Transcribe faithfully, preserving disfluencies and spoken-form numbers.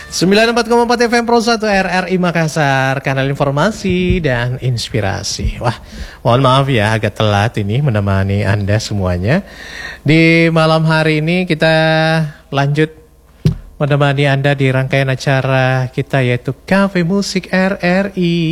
sembilan puluh empat koma empat F M Pro satu R R I Makassar, kanal informasi dan inspirasi. Wah, mohon maaf ya agak telat ini menemani Anda semuanya. Di malam hari ini kita lanjut menemani Anda di rangkaian acara kita yaitu Cafe Musik R R I.